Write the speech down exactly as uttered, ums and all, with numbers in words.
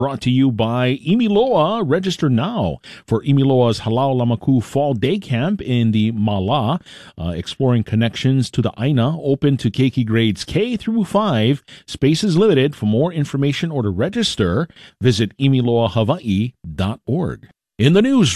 Brought to you by Imiloa. Register now for Imiloa's Halal Lamaku Fall Day Camp in the Mala, uh, exploring connections to the Aina, open to Keiki grades K through five. Space is limited. For more information or to register, visit imiloa hawaii dot org. In the news